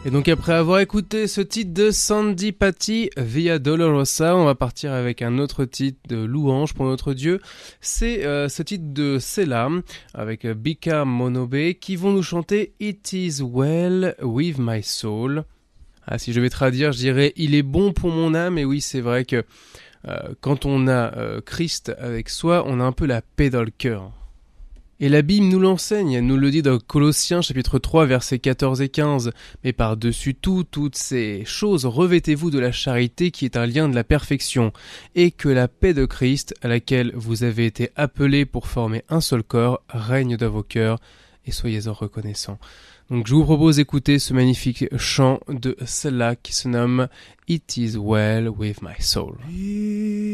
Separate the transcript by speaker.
Speaker 1: Et donc après avoir écouté ce titre de Sandy Patty, Via Dolorosa, on va partir avec un autre titre de louange pour notre Dieu. C'est ce titre de Selah avec Bika Monobe qui vont nous chanter It is well with my soul. Ah, si je vais traduire, je dirais il est bon pour mon âme. Et oui, c'est vrai que quand on a Christ avec soi, on a un peu la paix dans le cœur. Et la Bible nous l'enseigne, elle nous le dit dans Colossiens chapitre 3 versets 14 et 15. Mais par-dessus tout, toutes ces choses, revêtez-vous de la charité qui est un lien de la perfection, et que la paix de Christ, à laquelle vous avez été appelés pour former un seul corps, règne dans vos cœurs, et soyez-en reconnaissants. Donc je vous propose d'écouter ce magnifique chant de Selah qui se nomme It is well with my soul.